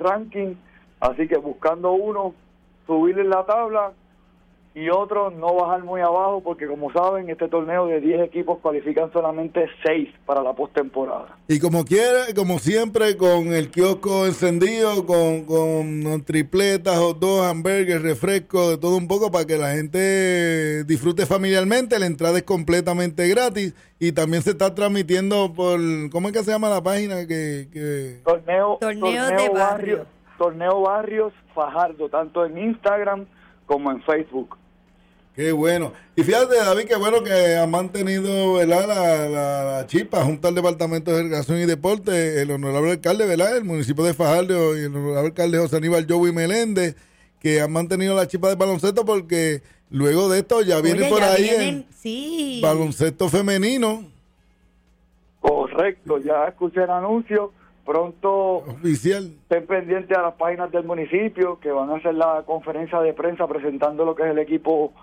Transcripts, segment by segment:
ranking, así que buscando uno, subir en la tabla y otro no bajar muy abajo, porque como saben, este torneo de 10 equipos cualifican solamente 6 para la postemporada. Y como quiera, como siempre, con el kiosco encendido, con tripletas, hot dogs, hamburgues, refrescos, de todo un poco para que la gente disfrute familiarmente. La entrada es completamente gratis y también se está transmitiendo por, ¿cómo es que se llama la página? Torneo de barrio. Torneo Barrios Fajardo, tanto en Instagram como en Facebook. Qué bueno. Y fíjate, David, qué bueno que ha mantenido, ¿verdad?, la chispa junto al Departamento de Recreación y Deporte, el honorable alcalde, ¿verdad?, el municipio de Fajardo, y el honorable alcalde José Aníbal Joey Meléndez, que han mantenido la chispa de baloncesto, porque luego de esto ya viene por ahí el baloncesto femenino. Correcto, ya escuché el anuncio. Pronto oficial. Estén pendientes a las páginas del municipio, que van a hacer la conferencia de prensa presentando lo que es el equipo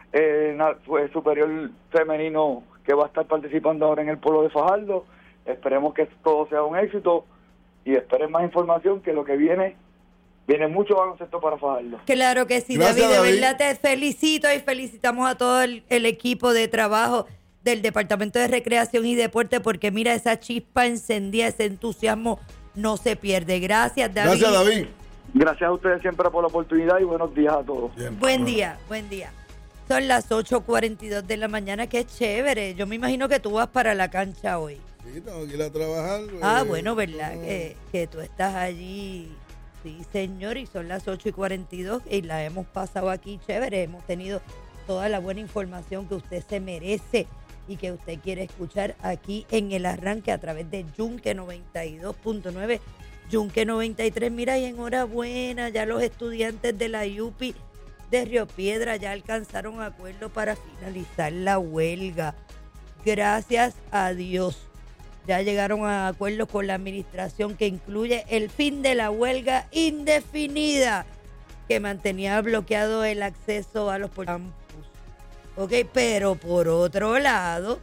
superior femenino que va a estar participando ahora en el Polo de Fajardo. Esperemos que todo sea un éxito y esperen más información, que lo que viene mucho baloncesto para Fajardo. Claro que sí. Gracias, David, de David. verdad te felicito y felicitamos a todo el equipo de trabajo del Departamento de Recreación y Deporte, porque mira, esa chispa encendida, ese entusiasmo no se pierde. Gracias, David. Gracias, David. Gracias a ustedes siempre por la oportunidad y buenos días a todos. Bien, Buen día. Son las 8:42 de la mañana, qué chévere. Yo me imagino que tú vas para la cancha hoy. Sí, tengo que ir a trabajar. Bueno, ¿verdad? Que tú estás allí. Sí, señor, y son las 8:42 y la hemos pasado aquí chévere. Hemos tenido toda la buena información que usted se merece y que usted quiere escuchar aquí en el arranque a través de Yunque 92.9, Yunque 93. Mira, y enhorabuena, ya los estudiantes de la UPI de Río Piedra ya alcanzaron acuerdo para finalizar la huelga. Gracias a Dios. Ya llegaron a acuerdos con la administración que incluye el fin de la huelga indefinida que mantenía bloqueado el acceso a los campus. Ok, pero por otro lado,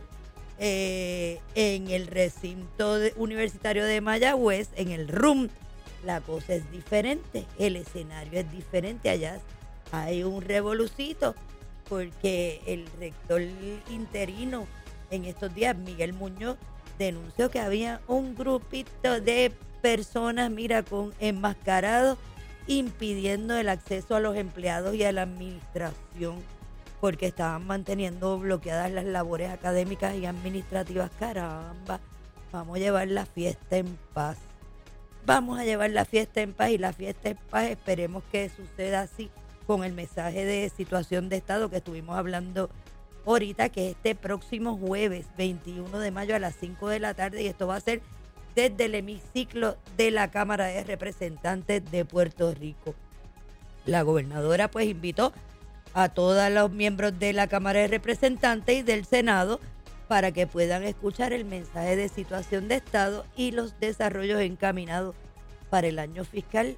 en el recinto universitario de Mayagüez, en el RUM, la cosa es diferente, el escenario es diferente. Allá hay un revolucito porque el rector interino en estos días, Miguel Muñoz, denunció que había un grupito de personas, mira, con enmascarados, impidiendo el acceso a los empleados y a la administración, porque estaban manteniendo bloqueadas las labores académicas y administrativas. Caramba, vamos a llevar la fiesta en paz. Vamos a llevar la fiesta en paz, y la fiesta en paz esperemos que suceda así con el mensaje de situación de Estado que estuvimos hablando ahorita, que este próximo jueves 21 de mayo a las 5 de la tarde, y esto va a ser desde el hemiciclo de la Cámara de Representantes de Puerto Rico. La gobernadora pues invitó a todos los miembros de la Cámara de Representantes y del Senado para que puedan escuchar el mensaje de situación de Estado y los desarrollos encaminados para el año fiscal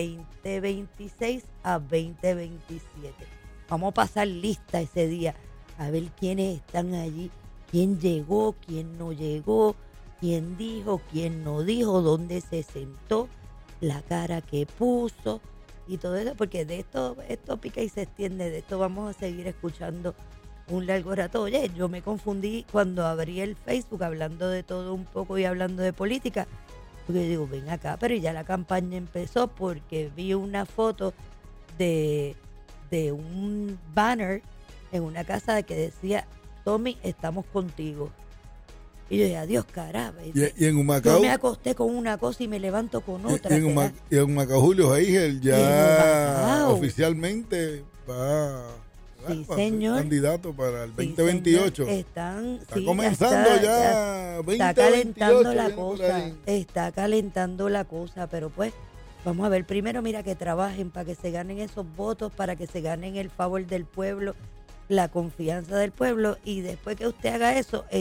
2026 a 2027. Vamos a pasar lista ese día, a ver quiénes están allí, quién llegó, quién no llegó, quién dijo, quién no dijo, dónde se sentó, la cara que puso y todo eso, porque de esto pica y se extiende, de esto vamos a seguir escuchando un largo rato. Oye, yo me confundí cuando abrí el Facebook hablando de todo un poco y hablando de política, porque digo, ven acá, pero ya la campaña empezó, porque vi una foto de un banner en una casa que decía: Tommy, estamos contigo. Y yo dije, adiós, caramba. Y en Humacao, yo me acosté con una cosa y me levanto con otra. Y en Humacao, Julio Eigel ya oficialmente va sí, a señor, ser candidato para el 2028. Señor. Está comenzando ya 2028. Está calentando la cosa. Está calentando la cosa, pero pues vamos a ver. Primero, mira, que trabajen para que se ganen esos votos, para que se ganen el favor del pueblo, la confianza del pueblo, y después que usted haga eso,